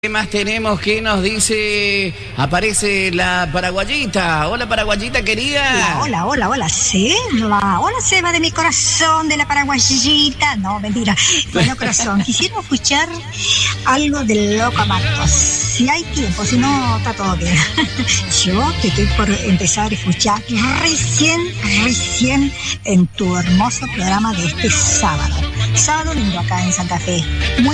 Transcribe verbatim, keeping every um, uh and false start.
¿Qué más tenemos? ¿Qué nos dice? Aparece la paraguayita. Hola, paraguayita querida. Hola, hola, hola, hola, Seba. Hola, Seba de mi corazón, de la paraguayita. No, mentira. Bueno, corazón, quisiera escuchar algo del Loco Marcos. Si hay tiempo, si no, está todo bien. Yo que estoy por empezar a escuchar recién, recién en tu hermoso programa de este sábado. Sábado lindo acá en Santa Fe. Muy